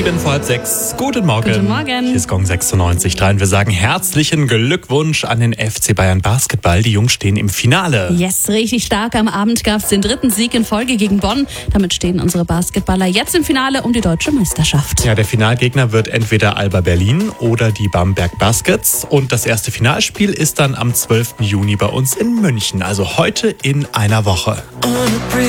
5:07. Guten Morgen. Guten Morgen. Hier ist Gong 96.3 und wir sagen herzlichen Glückwunsch an den FC Bayern Basketball. Die Jungs stehen im Finale. Yes, richtig stark. Am Abend gab es den 3. Sieg in Folge gegen Bonn. Damit stehen unsere Basketballer jetzt im Finale um die deutsche Meisterschaft. Ja, der Finalgegner wird entweder Alba Berlin oder die Bamberg Baskets. Und das erste Finalspiel ist dann am 12. Juni bei uns in München, also heute in einer Woche.